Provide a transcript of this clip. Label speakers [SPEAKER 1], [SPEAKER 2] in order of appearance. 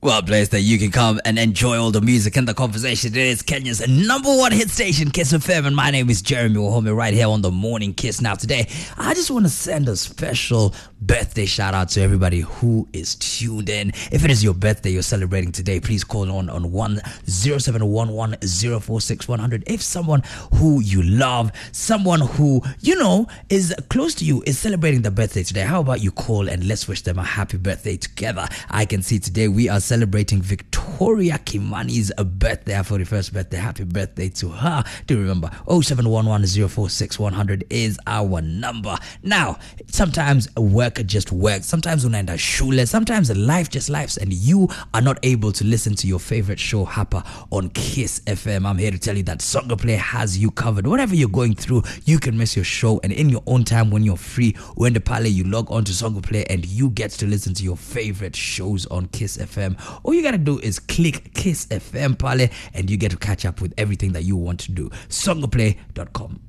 [SPEAKER 1] Well, place that you can come and enjoy all the music and the conversation. It is Kenya's #1 hit station, Kiss FM, and my name is Jeremy Wahome right here on the Morning Kiss. Now today, I just want to send a special birthday shout out to everybody who is tuned in. If it is your birthday you're celebrating today, please call on 10711046100. If someone who you love, someone who you know is close to you is celebrating the birthday today, how about you call and let's wish them a happy birthday together. I can see today we are celebrating Victoria Kimani's birthday, her 41st birthday. Happy birthday to her. Do remember 0711046100 is our number. Now, sometimes work just works. Sometimes unaenda shule. Sometimes life just lives and you are not able to listen to your favorite show hapa on Kiss FM. I'm here to tell you that Songa Play has you covered. Whatever you're going through, you can miss your show, and in your own time when you're free, when the pale, you log on to Songa Play and you get to listen to your favorite shows on Kiss FM. All you gotta do is click Kiss FM pale and you get to catch up with everything that you want to do. Songaplay.com.